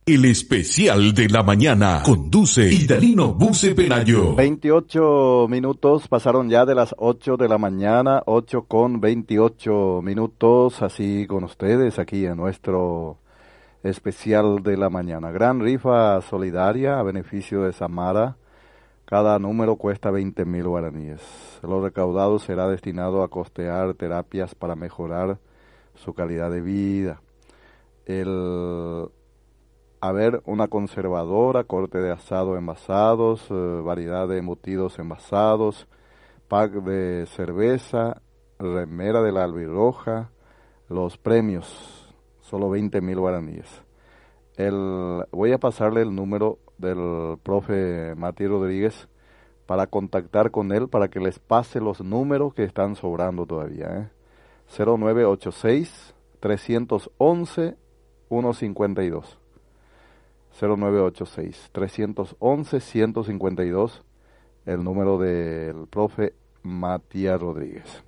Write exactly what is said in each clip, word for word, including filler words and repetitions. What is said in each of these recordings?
El especial de la mañana conduce Idalino Buce Pelayo. veintiocho minutos pasaron ya de las ocho de la mañana, ocho con veintiocho minutos, así con ustedes aquí en nuestro especial de la mañana. Gran rifa solidaria a beneficio de Samara. Cada número cuesta veinte mil guaraníes. Lo recaudado será destinado a costear terapias para mejorar su calidad de vida. El haber una conservadora, corte de asado envasados, eh, variedad de embutidos envasados, pack de cerveza, remera de la albirroja, los premios, solo veinte mil guaraníes. El, voy a pasarle el número del profe Matías Rodríguez para contactar con él para que les pase los números que están sobrando todavía. ¿eh? cero nueve ocho seis, tres once, uno cincuenta y dos. cero nueve ocho seis, tres once, uno cincuenta y dos, el número del profe Matías Rodríguez.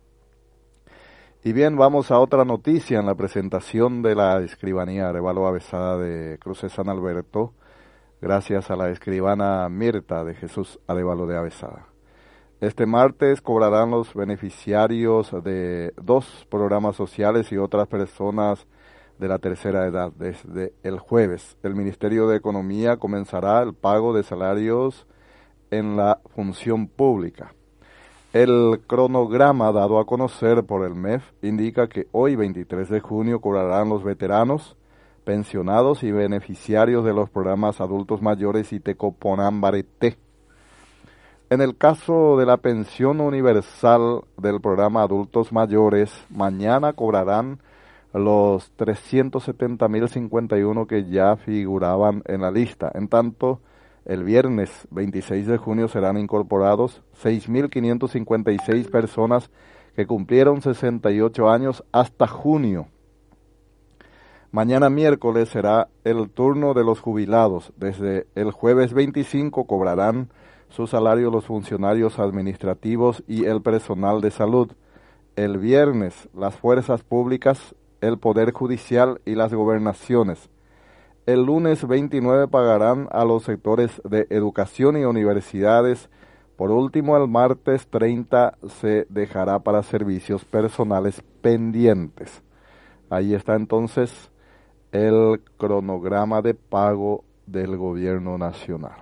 Y bien, vamos a otra noticia en la presentación de la escribanía Arevalo Avesada de Cruces San Alberto, gracias a la escribana Mirta de Jesús Arevalo de Avesada. Este martes cobrarán los beneficiarios de dos programas sociales y otras personas de la tercera edad. Desde el jueves, el Ministerio de Economía comenzará el pago de salarios en la función pública. El cronograma dado a conocer por el M E F indica que hoy, veintitrés de junio, cobrarán los veteranos, pensionados y beneficiarios de los programas Adultos Mayores y Tecoponán Bareté. En el caso de la pensión universal del programa Adultos Mayores, mañana cobrarán los trescientos setenta mil cincuenta y uno que ya figuraban en la lista. En tanto, el viernes veintiséis de junio serán incorporados seis mil quinientos cincuenta y seis personas que cumplieron sesenta y ocho años hasta junio. Mañana miércoles será el turno de los jubilados. Desde el jueves veinticinco cobrarán su salario los funcionarios administrativos y el personal de salud. El viernes, las fuerzas públicas, el Poder Judicial y las gobernaciones. El lunes veintinueve pagarán a los sectores de educación y universidades. Por último, el martes treinta se dejará para servicios personales pendientes. Ahí está entonces el cronograma de pago del gobierno nacional.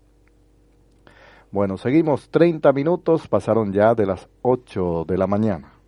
Bueno, seguimos, treinta minutos, pasaron ya de las ocho de la mañana.